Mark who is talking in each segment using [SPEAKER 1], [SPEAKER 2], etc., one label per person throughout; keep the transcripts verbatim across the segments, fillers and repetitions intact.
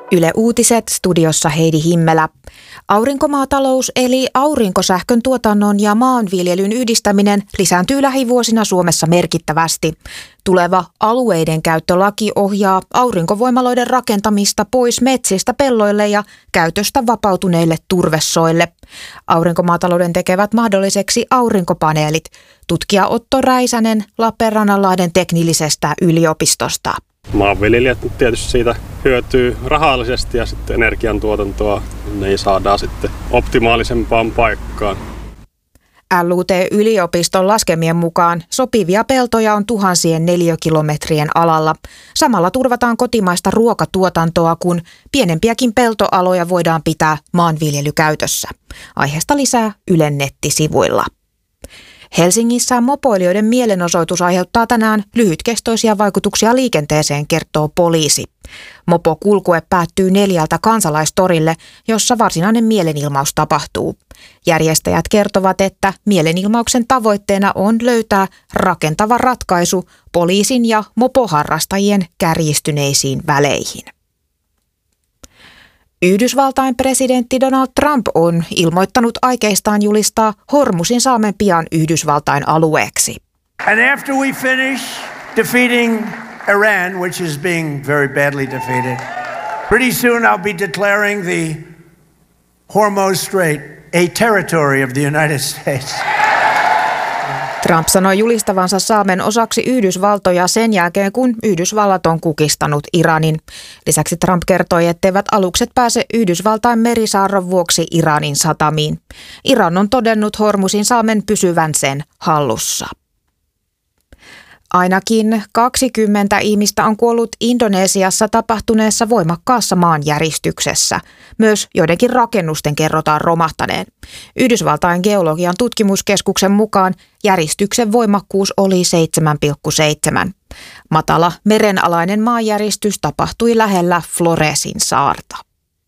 [SPEAKER 1] Yle Uutiset, studiossa Heidi Himmelä. Aurinkomaatalous eli aurinkosähkön tuotannon ja maanviljelyn yhdistäminen lisääntyy lähivuosina Suomessa merkittävästi. Tuleva alueiden käyttölaki ohjaa aurinkovoimaloiden rakentamista pois metsistä pelloille ja käytöstä vapautuneille turvesoille. Aurinkomaatalouden tekevät mahdolliseksi aurinkopaneelit. Tutkija Otto Räisänen Lappeenrannanlahden teknillisestä yliopistosta.
[SPEAKER 2] Maanviljelijät tietysti siitä hyötyy rahallisesti ja sitten energiantuotantoa ne saadaan sitten optimaalisempaan paikkaan.
[SPEAKER 1] L U T-yliopiston laskemien mukaan sopivia peltoja on tuhansien neliökilometrien alalla. Samalla turvataan kotimaista ruokatuotantoa, kun pienempiäkin peltoaloja voidaan pitää maanviljelykäytössä. Aiheesta lisää Ylen nettisivuilla. Helsingissä mopoilijoiden mielenosoitus aiheuttaa tänään lyhytkestoisia vaikutuksia liikenteeseen, kertoo poliisi. Mopokulkue päättyy neljältä Kansalaistorille, jossa varsinainen mielenilmaus tapahtuu. Järjestäjät kertovat, että mielenilmauksen tavoitteena on löytää rakentava ratkaisu poliisin ja mopoharrastajien kärjistyneisiin väleihin. Yhdysvaltain presidentti Donald Trump on ilmoittanut aikeistaan julistaa Hormuzin saamen pian Yhdysvaltain alueeksi.
[SPEAKER 3] And after we finish defeating Iran, which is being very badly defeated, pretty soon I'll be declaring the Hormuz Strait a territory of the United States.
[SPEAKER 1] Trump sanoi julistavansa saamen osaksi Yhdysvaltoja sen jälkeen, kun Yhdysvallat on kukistanut Iranin. Lisäksi Trump kertoi, etteivät alukset pääse Yhdysvaltain merisaarron vuoksi Iranin satamiin. Iran on todennut Hormuzin saamen pysyvän sen hallussa. Ainakin kaksikymmentä ihmistä on kuollut Indonesiassa tapahtuneessa voimakkaassa maanjäristyksessä. Myös joidenkin rakennusten kerrotaan romahtaneen. Yhdysvaltain geologian tutkimuskeskuksen mukaan järistyksen voimakkuus oli seitsemän pilkku seitsemän. Matala merenalainen maanjäristys tapahtui lähellä Floresin saarta.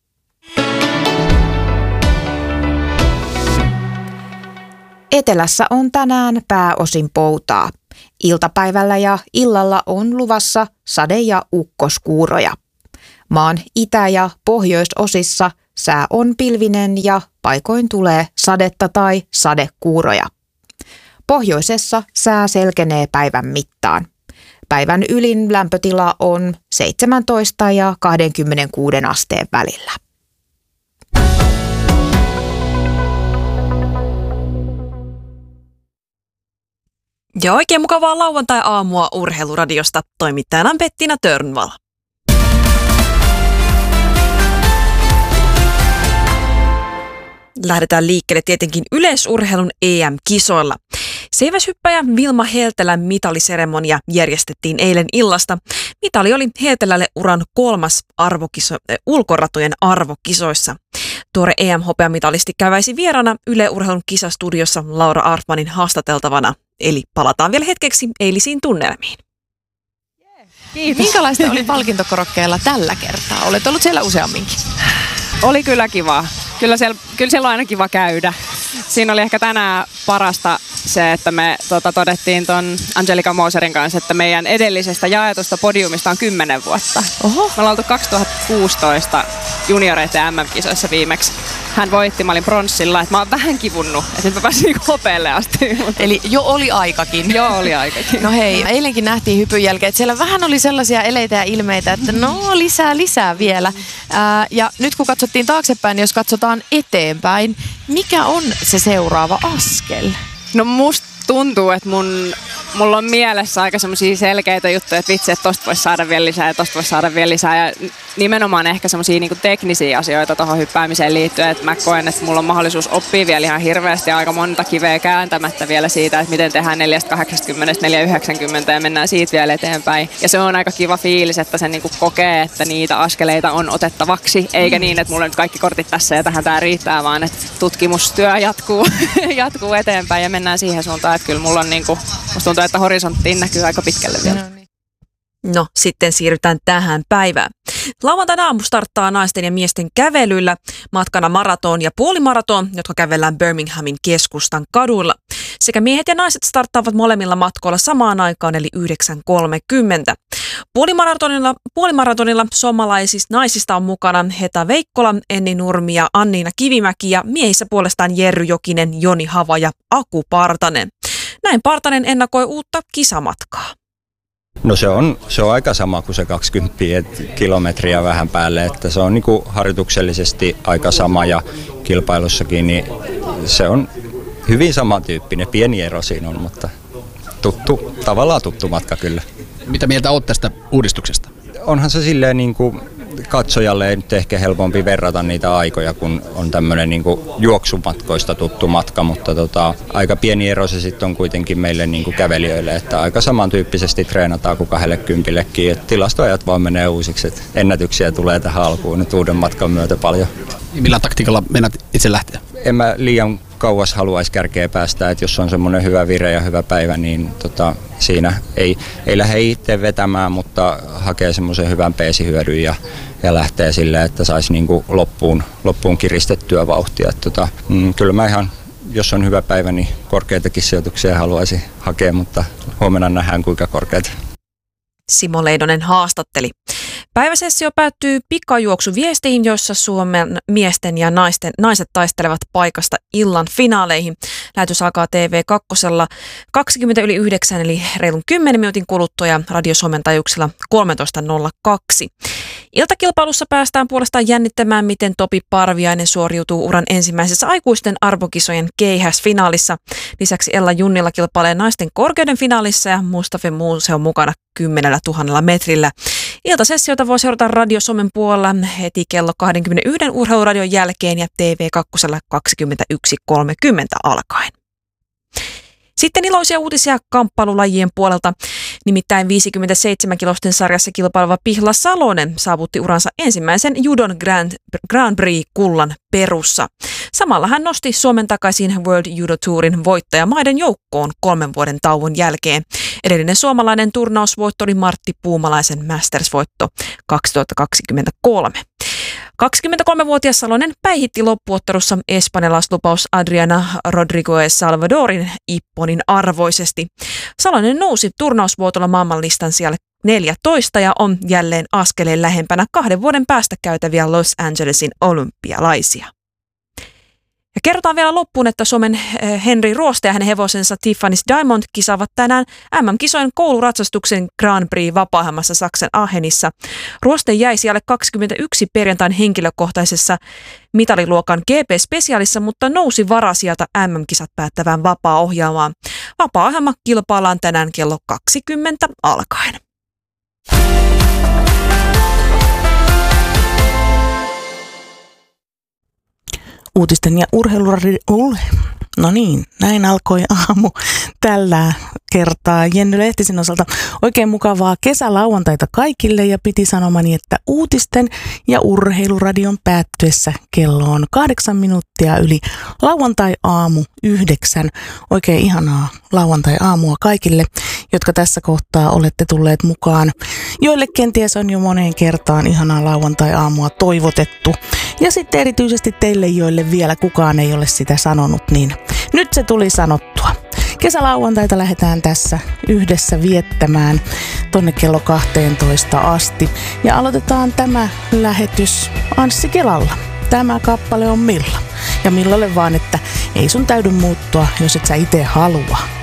[SPEAKER 1] Etelässä on tänään pääosin poutaa. Iltapäivällä ja illalla on luvassa sade- ja ukkoskuuroja. Maan itä- ja pohjoisosissa sää on pilvinen ja paikoin tulee sadetta tai sadekuuroja. Pohjoisessa sää selkenee päivän mittaan. Päivän ylin lämpötila on seitsemäntoista ja kaksikymmentäkuusi asteen välillä.
[SPEAKER 4] Ja oikein mukavaa lauantai-aamua Urheiluradiosta. Toimittajana on Bettina Törnvall. Lähdetään liikkeelle tietenkin yleisurheilun E M-kisoilla. Seiväshyppäjä Vilma Heltelän mitaliseremonia järjestettiin eilen illasta. Mitali oli Heltelälle uran kolmas arvokiso, äh, ulkoratojen arvokisoissa. Tuore E M-hopeamitalisti käväisi vieraana Yle Urheilun kisastudiossa Laura Arfmanin haastateltavana. Eli palataan vielä hetkeksi eilisiin tunnelmiin.
[SPEAKER 5] Kiitos. Minkälaista oli palkintokorokkeella tällä kertaa? Olet ollut siellä useamminkin.
[SPEAKER 6] Oli kyllä kiva. Kyllä siellä, kyllä siellä on aina kiva käydä. Siinä oli ehkä tänään parasta se, että me tota, todettiin ton Angelika Moserin kanssa, että meidän edellisestä jaetusta podiumista on kymmenen vuotta.
[SPEAKER 5] Oho.
[SPEAKER 6] Me ollaan oltu kaksituhattakuusitoista junioreiden M M-kisoissa viimeksi. Hän voitti, mä olin pronssilla, että mä oon vähän kivunnut, että nyt mä pääsin hopealle asti.
[SPEAKER 5] Eli jo oli aikakin.
[SPEAKER 6] Joo, oli aikakin.
[SPEAKER 5] No hei, eilenkin nähtiin hypyn jälkeen, että siellä vähän oli sellaisia eleitä ja ilmeitä, että no lisää, lisää vielä. Ää, ja nyt kun katsottiin taaksepäin, niin jos katsotaan eteenpäin, mikä on se seuraava askel?
[SPEAKER 6] No musta tuntuu, että mun, mulla on mielessä aika semmosia selkeitä juttuja, että vitsi, että tosta voisi saada vielä lisää ja tosta voisi saada vielä lisää. Ja nimenomaan ehkä semmosia niinku teknisiä asioita tuohon hyppäämiseen liittyen, että mä koen, että mulla on mahdollisuus oppia vielä ihan hirveästi aika monta kiveä kääntämättä vielä siitä, että miten tehdään neljä kahdeksankymmentä, neljä yhdeksänkymmentä ja mennään siitä vielä eteenpäin. Ja se on aika kiva fiilis, että se niinku kokee, että niitä askeleita on otettavaksi, eikä niin, että mulla on nyt kaikki kortit tässä ja tähän tää riittää, vaan että tutkimustyö jatkuu, jatkuu eteenpäin ja mennään siihen suuntaan, että kyllä mulla on niinku, musta tuntuu, että horisonttiin näkyy aika pitkälle vielä.
[SPEAKER 4] No, sitten siirrytään tähän päivään. Lauantaina aamu starttaa naisten ja miesten kävelyllä, matkana maraton ja puolimaraton, jotka kävellään Birminghamin keskustan kaduilla. Sekä miehet ja naiset starttaavat molemmilla matkoilla samaan aikaan, eli yhdeksän kolmekymmentä. Puolimaratonilla, puolimaratonilla suomalaisista naisista on mukana Heta Veikkola, Enni Nurmi ja Anniina Kivimäki ja miehissä puolestaan Jerry Jokinen, Joni Hava ja Aku Partanen. Näin Partanen ennakoi uutta kisamatkaa.
[SPEAKER 7] No se on, se on aika sama kuin se kaksikymmentä kilometriä vähän päälle, että se on niin kuin harjoituksellisesti aika sama ja kilpailussakin niin se on hyvin samantyyppinen. Pieni ero siinä on, mutta tuttu, tavallaan tuttu matka kyllä.
[SPEAKER 8] Mitä mieltä olet tästä uudistuksesta?
[SPEAKER 7] Onhan se silleen niin kuin katsojalle nyt ehkä helpompi verrata niitä aikoja, kun on tämmöinen niin kuin juoksumatkoista tuttu matka, mutta tota, aika pieni ero se sitten on kuitenkin meille niin kuin kävelijöille, että aika samantyyppisesti treenataan kuin kahdellekymmenellekin, että tilastoajat vaan menee uusiksi, että ennätyksiä tulee tähän alkuun nyt uuden matkan myötä paljon.
[SPEAKER 8] Millä taktiikalla mennät itse lähteä?
[SPEAKER 7] En mä liian kauas haluaisi kärkeä päästä, että jos on semmoinen hyvä vire ja hyvä päivä, niin tota, siinä ei, ei lähde itse vetämään, mutta hakee semmoisen hyvän peesihyödyn ja, ja lähtee silleen, että saisi niinku loppuun, loppuun kiristettyä vauhtia. Et tota, mm, kyllä mä ihan, jos on hyvä päivä, niin korkeitakin sijoituksia haluaisin hakea, mutta huomenna nähdään kuinka korkeat.
[SPEAKER 4] Simo Leidonen haastatteli. Päiväsessio päättyy pikajuoksuviestiin, joissa Suomen miesten ja naisten, naiset taistelevat paikasta illan finaaleihin. Lähetys alkaa T V kaksi kaksikymmentä yli yhdeksän eli reilun kymmenen minuutin kuluttua ja Radio Suomen taajuuksilla kolmetoista nolla kaksi. Iltakilpailussa päästään puolestaan jännittämään, miten Topi Parviainen suoriutuu uran ensimmäisessä aikuisten arvokisojen keihäsfinaalissa. Lisäksi Ella Junnila kilpailee naisten korkeuden finaalissa ja Mustafa Muuse on mukana kymmenellä tuhannella metrillä. Iltasessiota voi seurata Radio Suomen puolella heti kello kaksikymmentäyksi urheiluradion jälkeen ja T V kaksi kaksikymmentäyksi kolmekymmentä alkaen. Sitten iloisia uutisia kamppailulajien puolelta. Nimittäin viisikymmentäseitsemän-kilosten sarjassa kilpaileva Pihla Salonen saavutti uransa ensimmäisen judon Grand, Grand Prix-kullan Perussa. Samalla hän nosti Suomen takaisin World Judo Tourin voittajamaiden joukkoon kolmen vuoden tauon jälkeen. Edellinen suomalainen turnausvoitto oli Martti Puumalaisen Masters-voitto kaksituhattakaksikymmentäkolme. kaksikymmentäkolmevuotias Salonen päihitti loppuottelussa espanjalaislupaus Adriana Rodriguez Salvadorin Ipponin arvoisesti. Salonen nousi turnausvuotolla maailmanlistan sijalle neljätoista ja on jälleen askeleen lähempänä kahden vuoden päästä käytäviä Los Angelesin olympialaisia. Ja kerrotaan vielä loppuun, että Suomen Henri Ruoste ja hänen hevosensa Tiffany's Diamond kisaavat tänään M M-kisojen kouluratsastuksen Grand Prix Vapaahammassa Saksan Aachenissa. Ruoste jäi siellä kaksikymmentäyksi perjantain henkilökohtaisessa mitaliluokan G P-spesiaalissa, mutta nousi varasijalta M M-kisat päättävään vapaa-ohjelmaan. Vapaa-ohjelma kilpaillaan tänään kello kaksikymmentä alkaen.
[SPEAKER 9] Uutisten ja urheiluradio... No niin, näin alkoi aamu tällä kertaa Jenny Lehtisen osalta. Oikein mukavaa kesälauantaita kaikille ja piti sanomani, että uutisten ja urheiluradion päättyessä kello on kahdeksan minuuttia yli lauantai-aamu yhdeksän. Oikein ihanaa lauantai-aamua kaikille, jotka tässä kohtaa olette tulleet mukaan. Joille kenties on jo moneen kertaan ihanaa lauantai-aamua toivotettu. Ja sitten erityisesti teille, joille vielä kukaan ei ole sitä sanonut, niin nyt se tuli sanottua. Kesälauantaita lähdetään tässä yhdessä viettämään tonne kello kahteentoista asti. Ja aloitetaan tämä lähetys Anssi Kelalla. Tämä kappale on Milla. Ja Millalle vaan, että ei sun täydy muuttua, jos et sä itse halua.